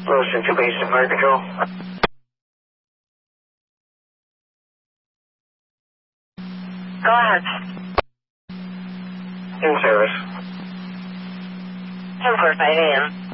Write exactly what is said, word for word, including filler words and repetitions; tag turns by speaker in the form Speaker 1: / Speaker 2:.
Speaker 1: Wilson, two base to fire control.
Speaker 2: Go ahead.
Speaker 1: In service.
Speaker 2: ten forty-five a m